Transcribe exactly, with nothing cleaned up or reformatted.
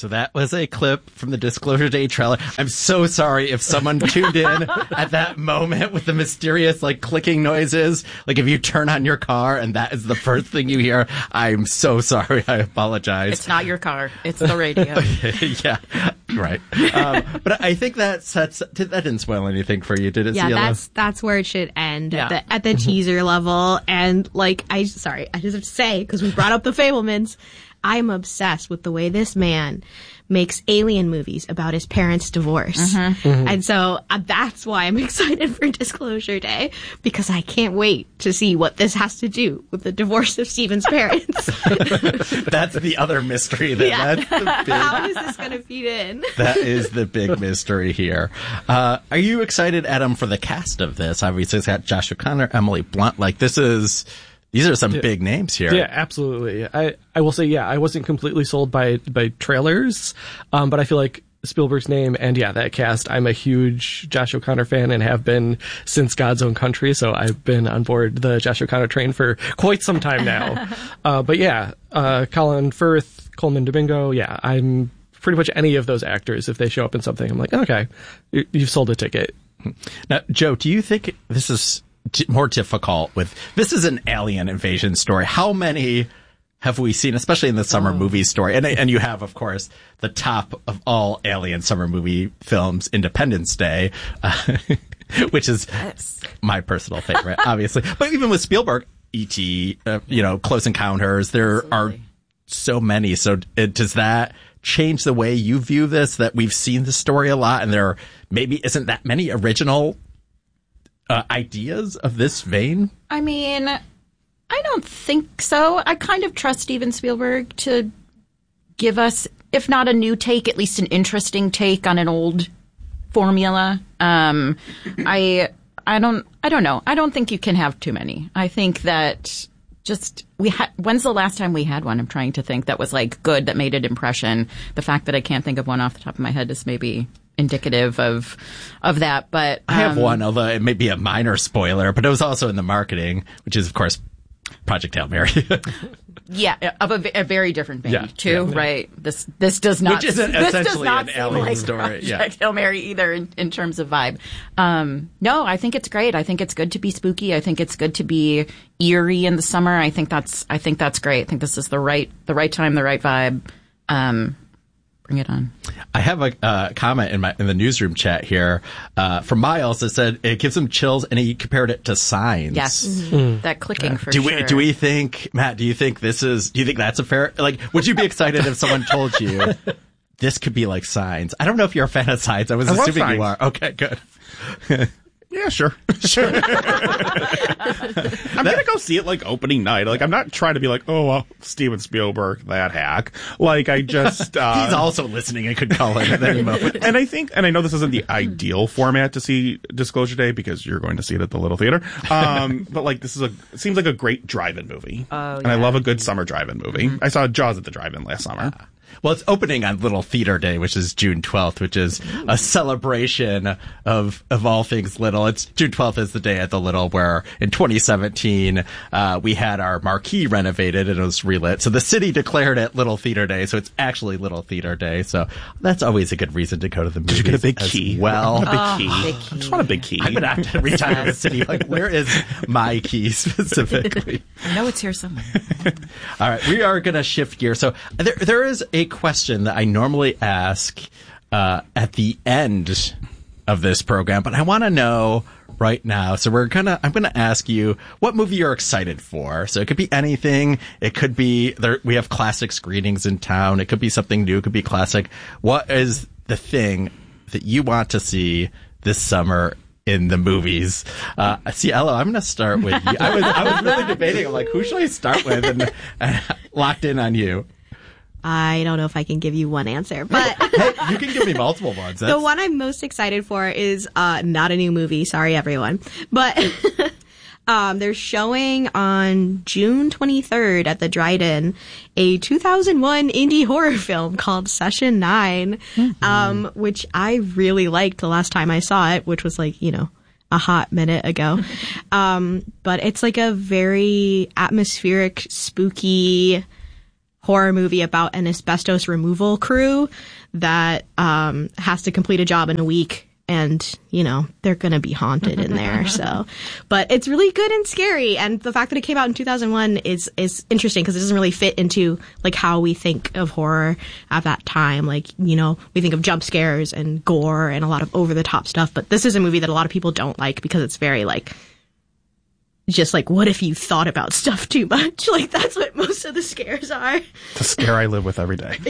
So that was a clip from the Disclosure Day trailer. I'm so sorry if someone tuned in at that moment with the mysterious, like, clicking noises. Like, if you turn on your car and that is the first thing you hear, I'm so sorry. I apologize. It's not your car. It's the radio. Okay, yeah, right. Um, but I think that sets, that didn't spoil anything for you, did it, Yeah, Cielo? that's that's where it should end, Yeah. at the, at the teaser level. And, like, I, sorry, I just have to say, because we brought up the Fablemans, I'm obsessed with the way this man makes alien movies about his parents' divorce. Mm-hmm. Mm-hmm. And so uh, that's why I'm excited for Disclosure Day, because I can't wait to see what this has to do with the divorce of Steven's parents. That's the other mystery. That, Yeah. That's the big, How is this going to feed in? that is the big mystery here. Uh, are you excited, Adam, for the cast of this? Obviously, it's got Josh O'Connor, Emily Blunt. Like, this is... These are some yeah. big names here. Yeah, absolutely. I, I will say, yeah, I wasn't completely sold by, by trailers, um, but I feel like Spielberg's name and, yeah, that cast, I'm a huge Josh O'Connor fan and have been since God's Own Country, so I've been on board the Josh O'Connor train for quite some time now. uh, but, yeah, uh, Colin Firth, Coleman Domingo, yeah, I'm pretty much any of those actors. If they show up in something, I'm like, okay, you, you've sold a ticket. Now, Joe, do you think this is... T- more difficult with this is an alien invasion story? How many have we seen, especially in the summer oh. movie story? And and you have, of course, the top of all alien summer movie films, Independence Day, uh, which is yes. my personal favorite, obviously. But even with Spielberg, E T, uh, you know, Close Encounters, there Absolutely. are so many. So it, does that change the way you view this? That we've seen the story a lot, and there maybe isn't that many original Uh, ideas of this vein? I mean, I don't think so. I kind of trust Steven Spielberg to give us, if not a new take, at least an interesting take on an old formula. Um, I, I don't, I don't know. I don't think you can have too many. I think that just we had. When's the last time we had one? I'm trying to think that was like good, that made an impression. The fact that I can't think of one off the top of my head is maybe indicative of of that, but um, I have one, although it may be a minor spoiler, but it was also in the marketing, which is of course Project Hail Mary. Yeah, of a, a very different vein yeah, too, yeah. right? This this does not which isn't this essentially does not an seem alien like story. Yeah, Project Hail Mary either in, in terms of vibe. Um, no, I think it's great. I think it's good to be spooky. I think it's good to be eerie in the summer. I think that's I think that's great. I think this is the right the right time, the right vibe. Um, Bring it on. I have a uh, comment in my in the newsroom chat here uh, from Miles that said it gives him chills, and he compared it to Signs. Yes, mm-hmm. that clicking for do sure. we do we think, Matt? Do you think this is? Do you think that's a fair? Like, would you be excited if someone told you this could be like Signs? I don't know if you're a fan of Signs. I was I assuming Signs. you are. Okay, good. Yeah, sure. Sure. I'm going to go see it like opening night. Like, I'm not trying to be like, oh, well, Steven Spielberg, that hack. Like, I just... Uh, He's also listening and could call in at any moment. And I think, and I know this isn't the ideal format to see Disclosure Day because you're going to see it at the Little Theater. Um, but like, this is a, it seems like a great drive-in movie. Oh, yeah. And I love a good summer drive-in movie. Mm-hmm. I saw Jaws at the drive-in last summer. Uh, Well, it's opening on Little Theater Day, which is June twelfth, which is a celebration of of all things Little. It's June twelfth is the day at the Little where in twenty seventeen uh, we had our marquee renovated and it was relit. So the city declared it Little Theater Day, so it's actually Little Theater Day. So that's always a good reason to go to the movies. Did you get a big key? Well, a big oh, key. Big key. I just want a big key. I'm gonna have to reach out to the city. Like, where is my key specifically? I know it's here somewhere. All right, we are gonna shift gears. So there there is a question that I normally ask uh, at the end of this program, but I want to know right now. So we're gonna, I'm gonna ask you what movie you're excited for. So it could be anything. It could be there. We have classic screenings in town. It could be something new. It could be classic. What is the thing that you want to see this summer in the movies? Uh, Cielo, I'm going to start with you. I was, I was really debating. I'm like, who should I start with? And uh, locked in on you. I don't know if I can give you one answer, but hey, you can give me multiple ones. That's... The one I'm most excited for is uh, not a new movie. Sorry, everyone. But um, they're showing on June twenty-third at the Dryden a two thousand one indie horror film called Session nine, mm-hmm. um, which I really liked the last time I saw it, which was like, you know, a hot minute ago. um, but it's like a very atmospheric, spooky horror movie about an asbestos removal crew that um, has to complete a job in a week. And, you know, they're going to be haunted in there. So, but it's really good and scary. And the fact that it came out in two thousand one is, is interesting because it doesn't really fit into like how we think of horror at that time. Like, you know, we think of jump scares and gore and a lot of over the top stuff. But this is a movie that a lot of people don't like because it's very like, just like, what if you thought about stuff too much? Like, that's what most of the scares are. It's a scare I live with every day.